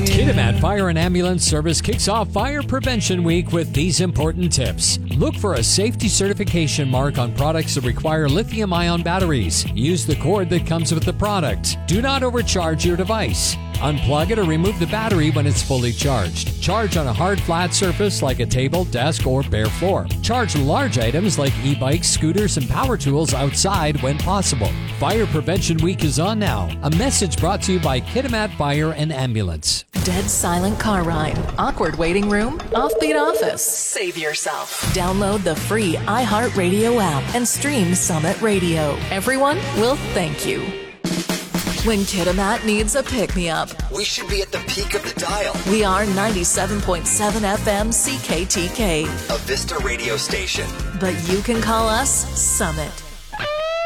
Kitimat Fire and Ambulance Service kicks off Fire Prevention Week with these important tips. Look for a safety certification mark on products that require lithium-ion batteries. Use the cord that comes with the product. Do not overcharge your device. Unplug it or remove the battery when it's fully charged. Charge on a hard, flat surface like a table, desk, or bare floor. Charge large items like e-bikes, scooters, and power tools outside when possible. Fire Prevention Week is on now. A message brought to you by Kitimat Fire and Ambulance. Dead silent car ride, awkward waiting room, offbeat office. Save yourself. Download the free iHeartRadio app and stream Summit Radio. Everyone will thank you. When Kitimat needs a pick-me-up, we should be at the peak of the dial. We are 97.7 FM CKTK, a Vista radio station. But you can call us Summit.